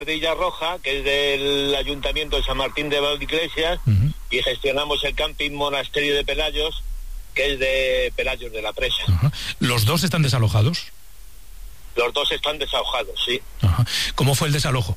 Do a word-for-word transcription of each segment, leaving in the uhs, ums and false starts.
Ardilla Roja, que es del Ayuntamiento de San Martín de Valdeiglesias, uh-huh. y gestionamos el camping Monasterio de Pelayos, que es de Pelayos de la Presa. Uh-huh. ¿Los dos están desalojados? Los dos están desalojados, sí. Uh-huh. ¿Cómo fue el desalojo?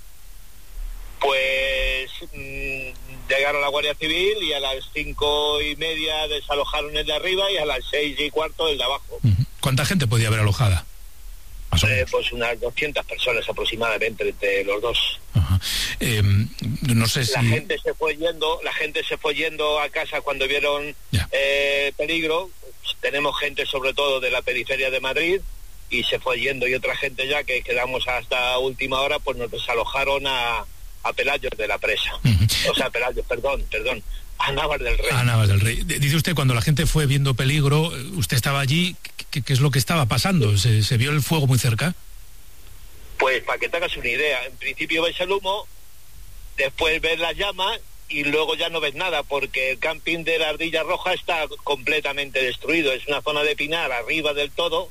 Pues mmm, llegaron la Guardia Civil y a las cinco y media desalojaron el de arriba y a las seis y cuarto el de abajo. Uh-huh. ¿Cuánta gente podía haber alojada? Eh, pues unas doscientas personas aproximadamente entre los dos. Uh-huh. eh, no sé si... La gente se fue yendo, la gente se fue yendo a casa cuando vieron yeah. eh, peligro. Tenemos gente sobre todo de la periferia de Madrid y se fue yendo, y otra gente ya que quedamos hasta última hora, pues nos desalojaron a, a Pelayos de la Presa. Uh-huh. O sea, Pelayos, perdón, perdón. A Navas del Rey. A Navas del Rey. Dice usted, cuando la gente fue viendo peligro, usted estaba allí, ¿qué, qué es lo que estaba pasando? ¿Se, ¿Se vio el fuego muy cerca? Pues para que te hagas una idea, en principio ves el humo, después ves las llamas y luego ya no ves nada, porque el camping de la Ardilla Roja está completamente destruido. Es una zona de pinar arriba del todo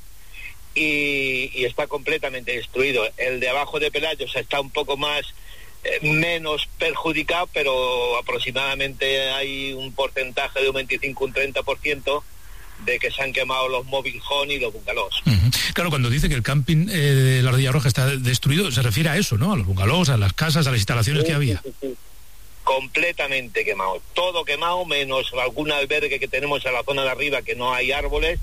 y, y está completamente destruido. El de abajo de Pelayos está un poco más... menos perjudicado, pero aproximadamente hay un porcentaje de un veinticinco, un treinta por ciento de que se han quemado los mobile home y los bungalows. Uh-huh. Claro, cuando dice que el camping eh, de la Ardilla Roja está destruido, se refiere a eso, ¿no? A los bungalows, a las casas, a las instalaciones sí, que había. Sí, sí. Completamente quemado, todo quemado, menos algún albergue que tenemos en la zona de arriba que no hay árboles,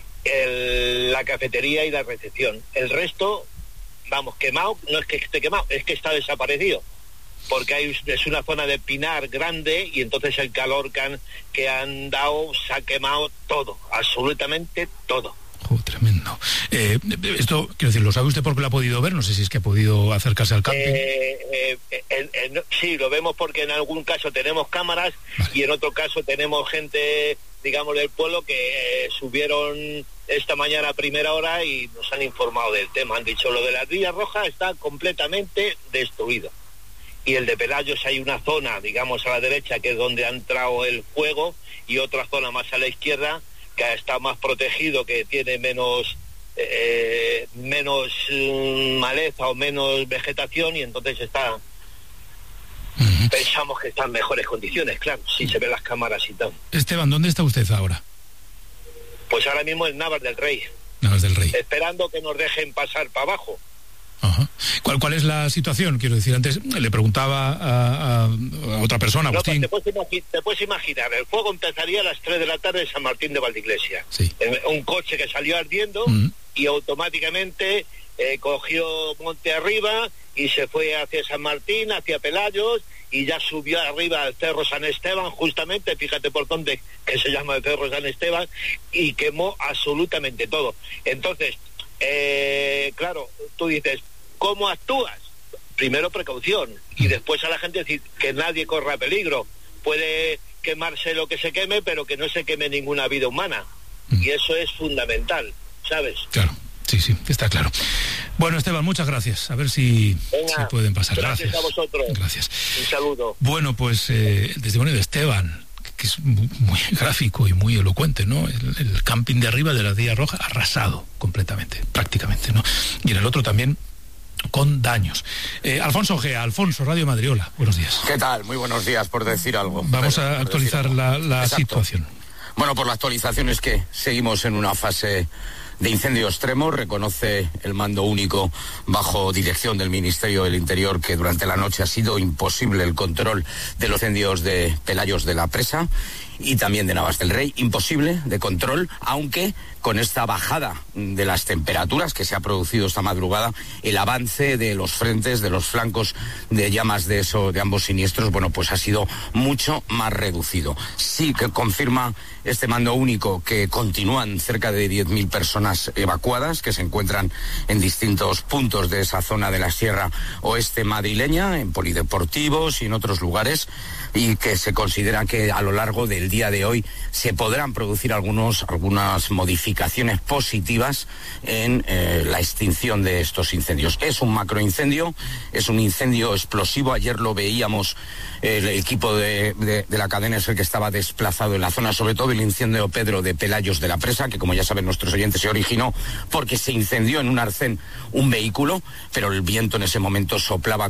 el, la cafetería y la recepción. El resto... Vamos, quemado, no es que esté quemado, es que está desaparecido, porque hay, es una zona de pinar grande y entonces el calor que han, que han dado se ha quemado todo, absolutamente todo. Oh, tremendo. Eh, esto, quiero decir, ¿lo sabe usted porque lo ha podido ver? No sé si es que ha podido acercarse al camping. Eh, eh, eh, eh, sí, lo vemos porque en algún caso tenemos cámaras, vale. Y en otro caso tenemos gente, digamos, del pueblo que eh, subieron esta mañana a primera hora y nos han informado del tema. Han dicho, lo de la Ardilla Roja está completamente destruido. Y el de Pelayos hay una zona, digamos, a la derecha, que es donde ha entrado el fuego, y otra zona más a la izquierda, que está más protegido, que tiene menos eh, menos um, maleza o menos vegetación, y entonces está... Uh-huh. Pensamos que está en mejores condiciones, claro, si se ven las cámaras y tal. Esteban, ¿dónde está usted ahora? Pues ahora mismo en Navas del Rey. Navas del Rey. Esperando que nos dejen pasar para abajo. Ajá. ¿Cuál, ¿Cuál es la situación? Quiero decir, antes le preguntaba a, a, a otra persona, Agustín. No, pues te, puedes te puedes imaginar, el fuego empezaría a las tres de la tarde en San Martín de Valdeiglesias. Sí. Un coche que salió ardiendo uh-huh. y automáticamente eh, cogió monte arriba y se fue hacia San Martín, hacia Pelayos, y ya subió arriba al Cerro San Esteban, justamente, fíjate por dónde, que se llama el Cerro San Esteban, y quemó absolutamente todo. Entonces, eh, claro, tú dices, ¿cómo actúas? Primero precaución, y después a la gente decir que nadie corra peligro. Puede quemarse lo que se queme, pero que no se queme ninguna vida humana. Mm. Y eso es fundamental, ¿sabes? Claro, sí, sí, está claro. Bueno, Esteban, muchas gracias. A ver si, Venga, si pueden pasar. Gracias, gracias a vosotros. Gracias. Un saludo. Bueno, pues eh, el testimonio de Esteban, que es muy, muy gráfico y muy elocuente, ¿no? El, el camping de arriba de la Ardilla Roja arrasado completamente, prácticamente, ¿no? Y en el otro también con daños. Eh, Alfonso Gea, Alfonso, Radio Madriola, buenos días. ¿Qué tal? Muy buenos días, por decir algo. Vamos Pero, a actualizar la, la situación. Bueno, por la actualización es que seguimos en una fase de incendio extremo. Reconoce el mando único bajo dirección del Ministerio del Interior que durante la noche ha sido imposible el control de los incendios de Pelayos de la Presa y también de Navas del Rey, imposible de control, aunque con esta bajada de las temperaturas que se ha producido esta madrugada, el avance de los frentes, de los flancos de llamas de eso, de ambos siniestros, bueno, pues ha sido mucho más reducido. Sí que confirma este mando único que continúan cerca de diez mil personas evacuadas, que se encuentran en distintos puntos de esa zona de la Sierra Oeste madrileña, en polideportivos y en otros lugares, y que se considera que a lo largo del día de hoy se podrán producir algunos, algunas modificaciones positivas en eh, la extinción de estos incendios. Es un macroincendio, es un incendio explosivo. Ayer lo veíamos, eh, el equipo de, de, de la cadena es el que estaba desplazado en la zona, sobre todo el incendio Pedro de Pelayos de la Presa, que como ya saben nuestros oyentes y originó porque se incendió en un arcén un vehículo, pero el viento en ese momento soplaba